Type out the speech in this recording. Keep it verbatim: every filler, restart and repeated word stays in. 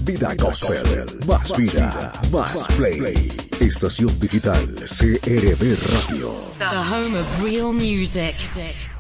Vida Gospel. Más vida, más play. Estación digital C R B Radio. The home of real music.